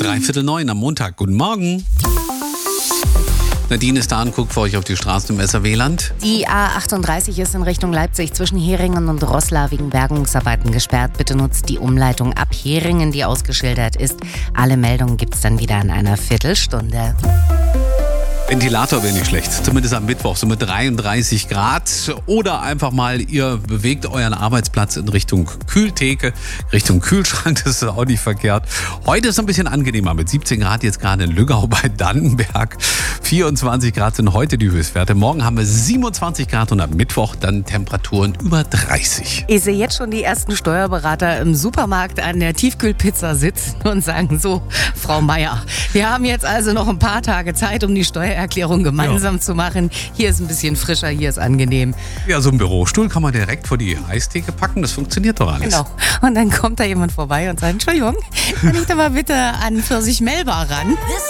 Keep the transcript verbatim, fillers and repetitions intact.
Dreiviertel neun am Montag. Guten Morgen. Nadine ist da und guckt für euch auf die Straßen im S R W-Land. Die A achtunddreißig ist in Richtung Leipzig zwischen Heringen und Roßla wegen Bergungsarbeiten gesperrt. Bitte nutzt die Umleitung ab Heringen, die ausgeschildert ist. Alle Meldungen gibt's dann wieder in einer Viertelstunde. Ventilator wäre nicht schlecht, zumindest am Mittwoch, so mit dreiunddreißig Grad. Oder einfach mal, ihr bewegt euren Arbeitsplatz in Richtung Kühltheke, Richtung Kühlschrank, das ist auch nicht verkehrt. Heute ist es ein bisschen angenehmer mit siebzehn Grad jetzt gerade in Lüggau bei Dannenberg. vierundzwanzig Grad sind heute die Höchstwerte. Morgen haben wir siebenundzwanzig Grad und am Mittwoch dann Temperaturen über dreißig. Ich sehe jetzt schon die ersten Steuerberater im Supermarkt an der Tiefkühlpizza sitzen und sagen so, Frau Meier, wir haben jetzt also noch ein paar Tage Zeit, um die Steuererklärung gemeinsam ja. zu machen. Hier ist ein bisschen frischer, hier ist angenehm. Ja, so ein Bürostuhl kann man direkt vor die Eistheke packen, das funktioniert doch alles. Genau. Und dann kommt da jemand vorbei und sagt, Entschuldigung, kann ich da mal bitte an Pfirsich Melba ran?